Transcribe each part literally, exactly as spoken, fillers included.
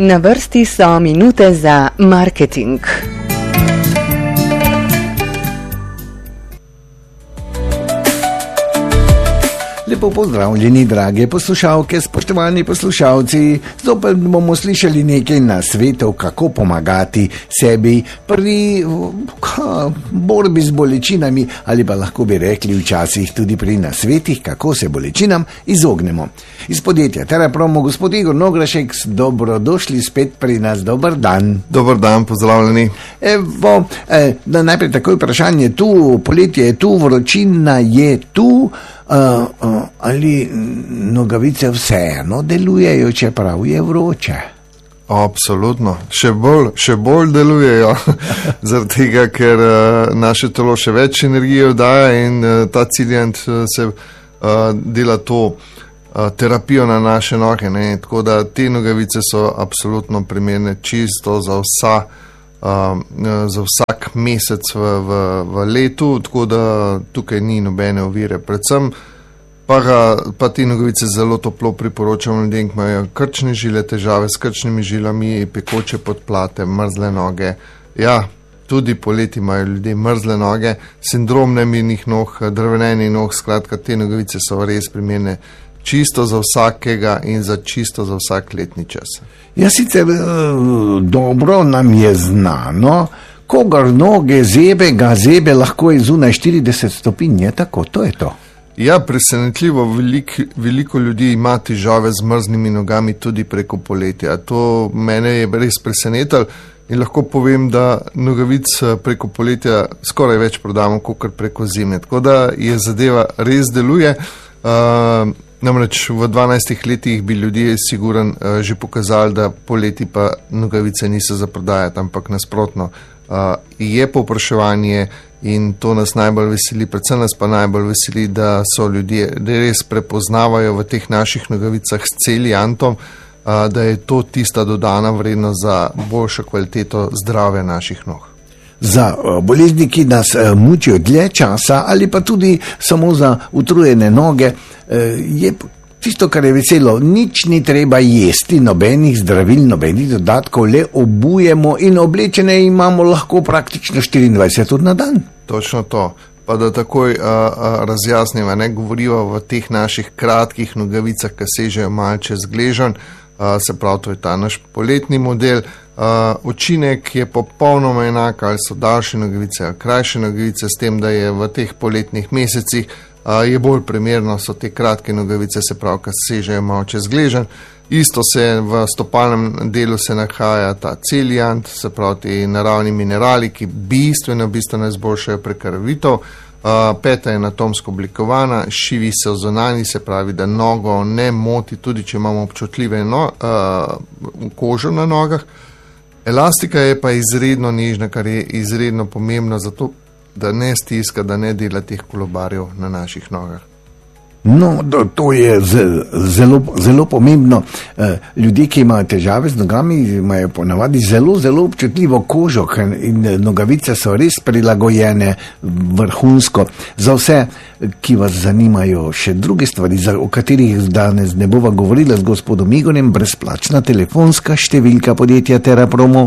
Na vrsti so minute za marketing. Lepo pozdravljeni, drage poslušalke, spoštovani poslušalci. Zopet bomo slišali nekaj nasvetov, kako pomagati sebi pri ka, borbi z bolečinami, ali pa lahko bi rekli včasih tudi pri nasvetih, kako se bolečinam izognemo. Iz podjetja TeraPromo, gospod Igor Nograšek, dobrodošli spet pri nas. Dober dan. Dober dan, pozdravljeni. Evo, eh, da najprej takoj vprašanje tu, poletje je tu, vročina je tu. Uh, uh, ali nogavice vseeno delujejo, čeprav je vroče? Absolutno, še bolj, še bolj delujejo, zaradi tega, ker uh, naše telo še več energije daje in uh, ta ciljant uh, se uh, dela to uh, terapijo na naše noge, ne? Tako da te nogavice so absolutno primerne čisto za vsa Uh, za vsak mesec v, v, v letu, tako da tukaj ni nobene ovire. Predvsem pa, ga, pa te nogavice zelo toplo priporočam ljudem, ki imajo krčne žile, težave s krčnimi žilami, pekoče podplate, mrzle noge. Ja, tudi poleti imajo ljudje mrzle noge, sindrom nemirnih nog, drvenenih nog, skratka, te nogavice so res primerne čisto za vsakega in za čisto za vsak letni čas. Ja, sicer dobro nam je znano, kogar noge zebe, ga zebe lahko je zunaj štirideset stopinj, je tako, to je to. Ja, presenetljivo, velik, veliko ljudi ima težave z mrznimi nogami tudi preko poletja. To mene je res presenetilo in lahko povem, da nogavic preko poletja skoraj več prodamo, kot preko zime. Tako da je zadeva res deluje. Uh, Namreč v dvanajstih letih bi ljudje siguran uh, že pokazali, da poleti pa nogavice niso za prodajati, ampak nasprotno. Uh, je povpraševanje in to nas najbolj veseli, predvsem nas pa najbolj veseli, da so ljudje, da res prepoznavajo v teh naših nogavicah s celiantom, uh, da je to tista dodana vrednost za boljšo kvaliteto zdravja naših nog. Za bolezni, ki nas mučijo dlje časa ali pa tudi samo za utrujene noge, je tisto, kar je veselo, nič ni treba jesti, nobenih zdravil, nobenih dodatkov, le obujemo in oblečene imamo lahko praktično štiriindvajset ur na dan. Točno to. Pa da takoj a, a, razjasnimo, ne govorijo v teh naših kratkih nogavicah, ki sežejo malce zgležen, a, se pravi, to je ta naš poletni model. Uh, učinek je popolnoma enak, ali so daljše nogavice ali krajše nogavice, s tem, da je v teh poletnih mesecih uh, je bolj primerno, so te kratke nogavice, se pravi, kad sežejo malo čez gležen. Isto se v stopalnem delu se nahaja ta celiant, se pravi, ti naravni minerali, ki bistveno, bistveno izboljšajo prekrvitev. Uh, peta je anatomsko oblikovana, šivi se v zunanji, se pravi, da nogo ne moti, tudi če imamo občutljive no, uh, kožo na nogah. Elastika je pa izredno nežna, kar je izredno pomembno, zato da ne stiska, da ne dela teh kolobarjev na naših nogah. No, to je zelo, zelo pomembno. Ljudje, ki imajo težave z nogami, imajo ponavadi zelo, zelo občutljivo kožo in nogavice so res prilagojene vrhunsko. Za vse, ki vas zanimajo še druge stvari, o katerih danes ne bova govorila z gospodom Igorjem, brezplačna telefonska številka podjetja TeraPromo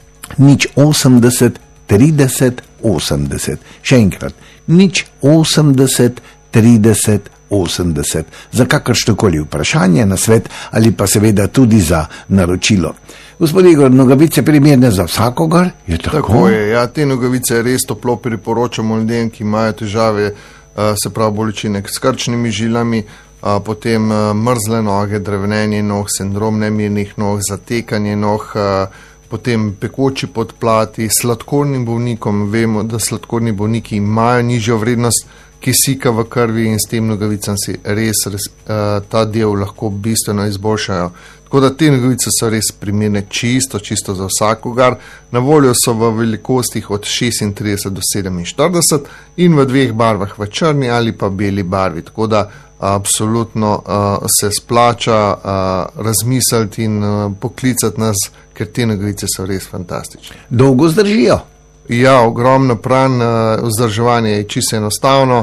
nič osemdeset trideset osemdeset. Še enkrat, nič osemdeset trideset osemdeset. Za kakršnokoli vprašanje, nasvet ali pa seveda tudi za naročilo. Gospod Igor, nogavice primerne za vsakogar? Je tako? Tako je, ja, te nogavice res toplo priporočamo ljudem, ki imajo težave, se pravi bolečine s krčnimi žilami, potem mrzle noge, drvenenje nog, sindrom nemirnih nog, zatekanje nog, potem pekoči podplati, sladkornim bolnikom. Vemo, da sladkorni bolniki imajo nižjo vrednost kisika v krvi in s tem nogavicam si res, res uh, ta del lahko bistveno izboljšajo. Tako da te nogavice so res primerne čisto, čisto za vsakogar. Na voljo so v velikostih od šestintrideset do sedeminštirideset in v dveh barvah, v črni ali pa beli barvi. Tako da absolutno uh, se splača uh, razmisliti in uh, poklicati nas, ker te nogavice so res fantastične. Dolgo zdržijo? Ja, ogromno pran, vzdrževanje je čisto enostavno,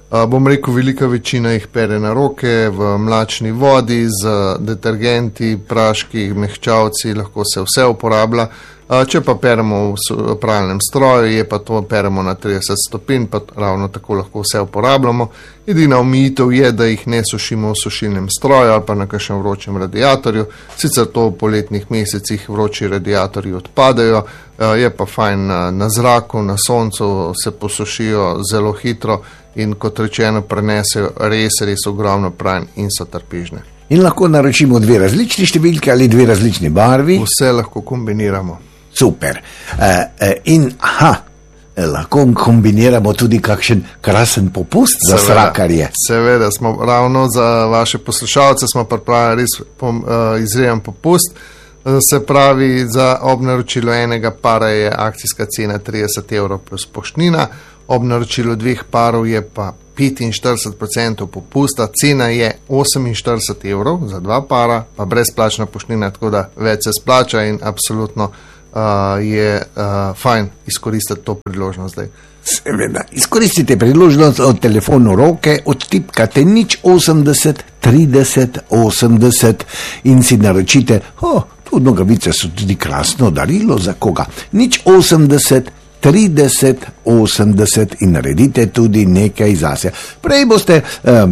Uh, bom rekel, velika večina jih pere na roke v mlačni vodi z detergenti, praški, mehčavci, lahko se vse uporablja. Uh, če pa peremo v pralnem stroju, je pa to peremo na trideset stopinj, pa ravno tako lahko vse uporabljamo. Edina omejitev je, da jih ne sušimo v sušilnem stroju ali pa na kakšnem vročem radiatorju. Sicer to v poletnih mesecih vroči radiatorji odpadejo, uh, je pa fajn na, na zraku, na soncu se posušijo zelo hitro in kot rečeno prenesejo res, res ogromno pranj in so trpežne. In lahko naročimo dve različni številki ali dve različni barvi. Vse lahko kombiniramo. Super. Uh, uh, in aha, lahko kombiniramo tudi kakšen krasen popust za srakarje. Seveda, smo ravno za vaše poslušalce smo pripravili res pom, uh, izrejen popust. Uh, se pravi, za ob naročilu enega para je akcijska cena trideset evrov plus poštnina. Ob naročilu dveh parov je pa petinštirideset procentov popusta, cena je oseminštirideset evrov za dva para, pa brezplačna poštnina, tako da več se splača in absolutno uh, je uh, fajn izkoristiti to priložnost zdaj. Seveda, izkoristite priložnost od telefonu roke, odtipkate nič osemdeset trideset osemdeset in si naročite, oh, tu nogavice so tudi krasno darilo za koga, nič osemdeset trideset osemdeset in naredite tudi nekaj zase. Prej boste um,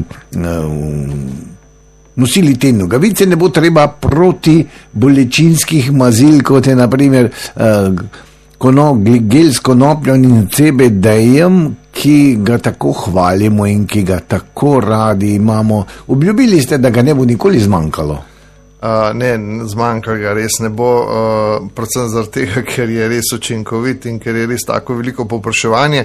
um, nosili te nogavice, ne bo treba proti bolečinskih mazil, kot je naprimer uh, konop, gel s konopljem in C B D-jem, ki ga tako hvalimo in ki ga tako radi imamo. Obljubili ste, da ga ne bo nikoli zmanjkalo. Uh, ne, zmanjka ga res ne bo, uh, predvsem zaradi tega, ker je res učinkovit in ker je res tako veliko povpraševanje.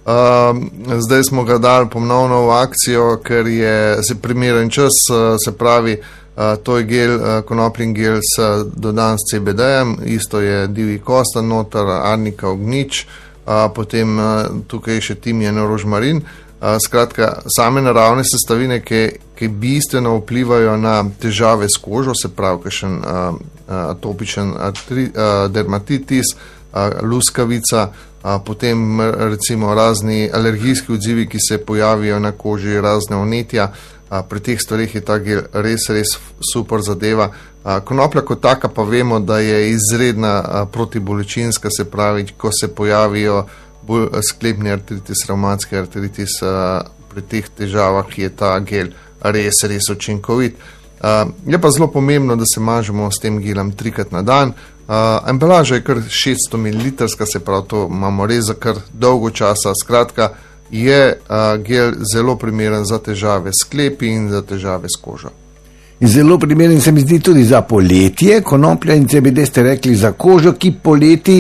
Uh, zdaj smo ga dali ponovno v akcijo, ker je se primeren čas, uh, se pravi, uh, to je gel, uh, konopljin gel s dodan s C B D-jem, isto je divji kostanj noter, arnika, ognjič, uh, potem uh, tukaj je še timijan, rožmarin. Uh, skratka, same naravne sestavine, ki, ki bistveno vplivajo na težave s kožo, se pravi, kakšen uh, atopičen artri, uh, dermatitis, uh, luskavica, uh, potem recimo razni alergijski odzivi, ki se pojavijo na koži, razne vnetja. Uh, pri teh stvarih je ta gel res, res super zadeva. Uh, konoplja kot taka pa vemo, da je izredna uh, protibolečinska, se pravi, ko se pojavijo bolj sklepni artritis, revmatski artritis, uh, pri teh težavah je ta gel res, res učinkovit. Uh, je pa zelo pomembno, da se mažemo s tem gelom trikrat na dan. Uh, embalaža je kar šeststo mililitrov, se pravi, to imamo res za kar dolgo časa. Skratka, je uh, gel zelo primeren za težave s sklepi in za težave s kožo. Zelo primeren se mi zdi tudi za poletje, konoplja in C B D ste rekli za kožo, ki poleti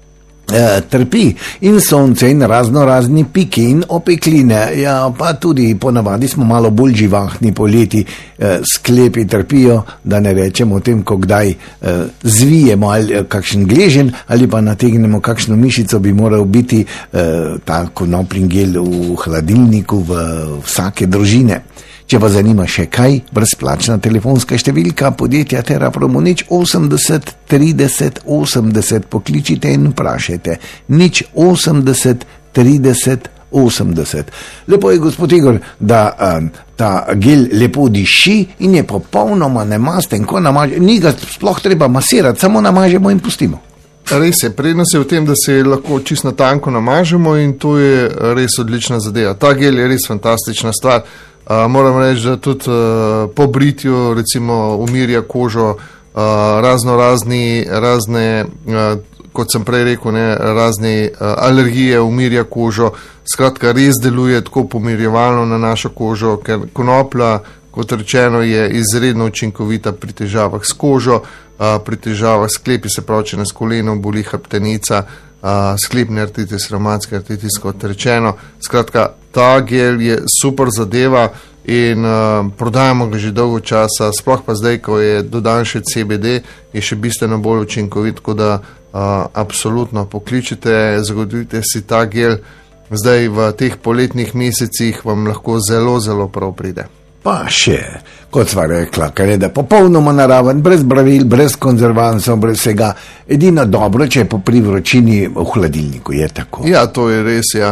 Uh, trpi in sonce in razno razni piki in opekline, ja, pa tudi ponavadi smo malo bolj živahni poleti, uh, sklepi trpijo, da ne rečemo o tem, ko kdaj uh, zvijemo ali uh, kakšen gležen ali pa nategnemo kakšno mišico, bi moral biti uh, ta konopljin gel v hladilniku v vsake družine. Če vas zanima še kaj, brezplačna telefonska številka podjetja TerraPromo nič osemdeset trideset osemdeset, pokličite in vprašajte. Nič osemdeset trideset osemdeset. Lepo je, gospod Igor, da um, ta gel lepo diši in je popolnoma nemasten, ko namaže, ni ga sploh treba masirati, samo namažemo in pustimo. Res je, prednost je v tem, da se lahko čisto tanko namažemo in to je res odlična zadeva. Ta gel je res fantastična stvar. Uh, moram reči, da tudi uh, po britju recimo umirja kožo, uh, razno razni, razne, uh, kot sem prej rekel, ne, razne uh, alergije umirja kožo, skratka res deluje tako pomirjevalno na našo kožo, ker konoplja, kot rečeno, je izredno učinkovita pri težavah s kožo, uh, pri težavah s sklepi, se pravi, če nas koleno boli, hrbtenica, uh, sklepni artritis, revmatski artritis, kot rečeno. Skratka, ta gel je super zadeva in uh, prodajamo ga že dolgo časa, sploh pa zdaj, ko je dodan še C B D, je še bistveno bolj učinkovit, tako da uh, absolutno pokličite, zagotovite si ta gel, zdaj v teh poletnih mesecih vam lahko zelo, zelo prav pride. Pa še, kot sva rekla, ker je da popolnoma naraven, brez bravil, brez konzervansov, brez vsega. Edino dobro, če je po pri vročini v hladilniku, je tako. Ja, to je res, ja.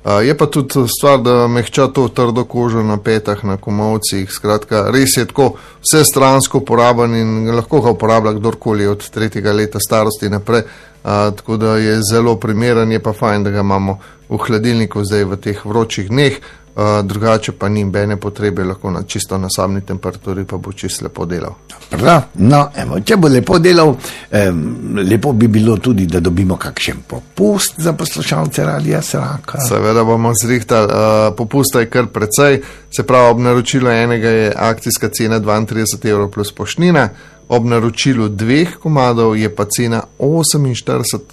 Uh, je pa tudi stvar, da mehča to trdo kožo na petah, na komolcih. Skratka, res je tako vse stransko uporaben in lahko ga uporablja kdorkoli od tretjega leta starosti naprej. Uh, tako da je zelo primeren, je pa fajn, da ga imamo v hladilniku zdaj v teh vročih dneh. Uh, drugače pa ni bene potrebe, lahko na čisto na samni temperaturi pa bo čisto lepo delal. Prav, no, evo, če bo lepo delal, eh, lepo bi bilo tudi, da dobimo kakšen popust za poslušalce Radia Sraka. Seveda bomo zrihtali, uh, popusta je kar precej, se pravi, ob naročilu enega je akcijska cena dvaintrideset evrov plus poštnina, ob naročilu dveh komadov je pa cena oseminštirideset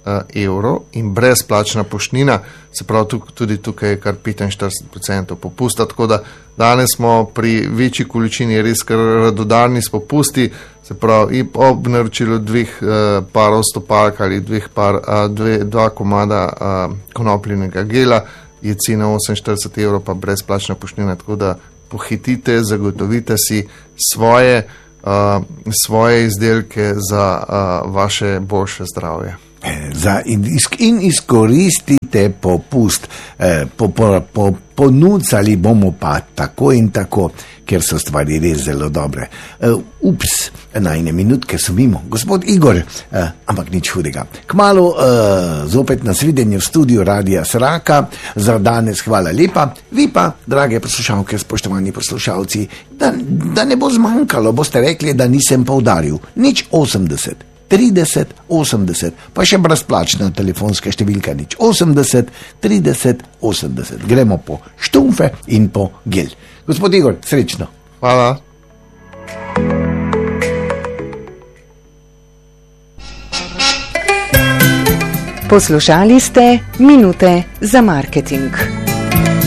evrov in brezplačna poštnina, se pravi tudi tukaj je kar petinštirideset procentov popusta, tako da danes smo pri večji količini res kar radodarni s popusti, se pravi ob naročilu dveh uh, parov stopalk ali dveh par, uh, dve, dva komada uh, konopljinega gela je cena oseminštirideset evrov pa brezplačna poštnina, tako da pohitite, zagotovite si svoje, uh, svoje izdelke za uh, vaše boljše zdravje. Za in, in izkoristite popust, eh, po, po, po, ponudili bomo pa tako in tako, ker so stvari res zelo dobre. Uh, ups, na ene minutke so mimo. Gospod Igor, uh, ampak nič hudega. Kmalu uh, zopet nasvidenje v studiu Radia Sraka, za danes hvala lepa. Vi pa, drage poslušalke, spoštovani poslušalci, da, da ne bo zmanjkalo, boste rekli, da nisem poudaril. Nič osemdeset. trideset, osemdeset, pa še brezplačna telefonska številka nič osemdeset, trideset, osemdeset. Gremo po štumfe in po gel. Gospod Igor, srečno. Hvala. Poslušali ste Minute za marketing.